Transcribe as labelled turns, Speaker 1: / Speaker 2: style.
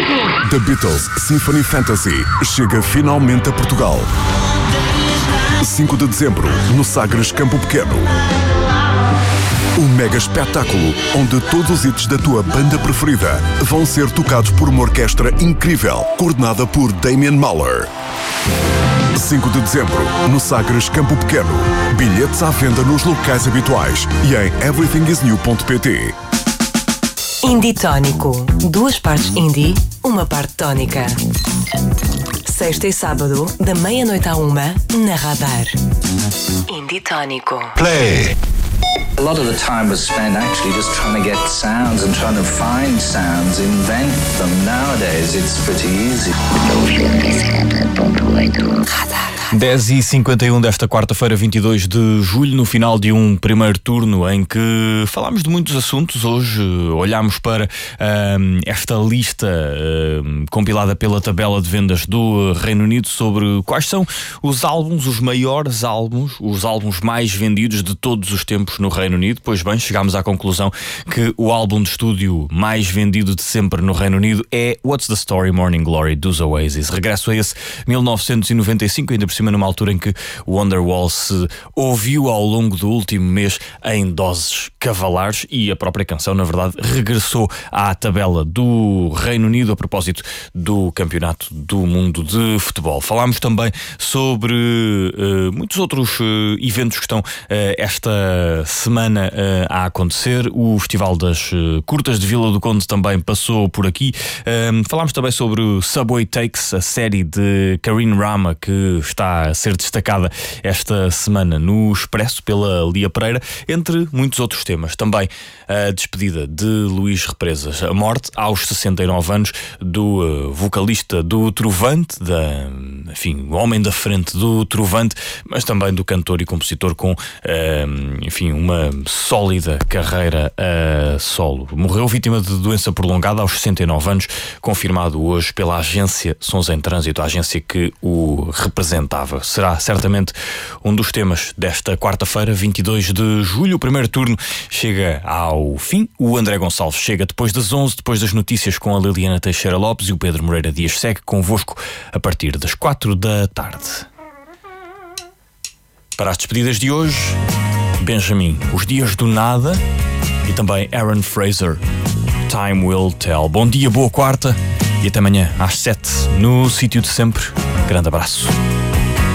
Speaker 1: The Beatles Symphony Fantasy chega finalmente a Portugal. 5 de dezembro, no Sagres Campo Pequeno. Um mega espetáculo onde todos os hits da tua banda preferida vão ser tocados por uma orquestra incrível, coordenada por Damien Mahler. 5 de dezembro, no Sagres Campo Pequeno. Bilhetes à venda nos locais habituais e em everythingisnew.pt.
Speaker 2: Indie Tónico. 2 partes indie, 1 parte tónica. Sexta e sábado, da meia-noite à 1, na Radar. Indie Tónico.
Speaker 3: Play.
Speaker 4: A lot of the time was spent actually just trying to get sounds and trying to find sounds, invent them. Nowadays it's pretty easy.
Speaker 5: 10h51 desta quarta-feira, 22 de julho, no final de um primeiro turno em que falámos de muitos assuntos. Hoje olhámos para esta lista compilada pela tabela de vendas do Reino Unido sobre quais são os álbuns, os maiores álbuns, os álbuns mais vendidos de todos os tempos no Reino Unido. Pois bem, chegámos à conclusão que o álbum de estúdio mais vendido de sempre no Reino Unido é What's the Story, Morning Glory dos Oasis. Regresso a esse 1995, ainda por cima numa altura em que o Wonderwall se ouviu ao longo do último mês em doses cavalares, e a própria canção, na verdade, regressou à tabela do Reino Unido a propósito do Campeonato do Mundo de Futebol. Falámos também sobre muitos outros eventos que estão esta semana a acontecer. O Festival das Curtas de Vila do Conde também passou por aqui. Falámos também sobre o Subway Takes, a série de Karine Rama, que está a ser destacada esta semana no Expresso pela Lia Pereira, entre muitos outros temas. Também a despedida de Luís Represas, a morte aos 69 anos do vocalista do Trovante, o homem da frente do Trovante, mas também do cantor e compositor com uma sólida carreira a solo. Morreu vítima de doença prolongada aos 69 anos, confirmado hoje pela agência Sons em Trânsito, a agência que o representava. Será certamente um dos temas desta quarta-feira, 22 de julho. O primeiro turno chega ao fim. O André Gonçalves chega depois das 11, depois das notícias, com a Liliana Teixeira Lopes, e o Pedro Moreira Dias segue convosco a partir das 4 da tarde. Para as despedidas de hoje, Benjamin, Os Dias do Nada, e também Aaron Fraser, Time Will Tell. Bom dia, boa quarta, e até amanhã às 7 no sítio de sempre. Grande abraço.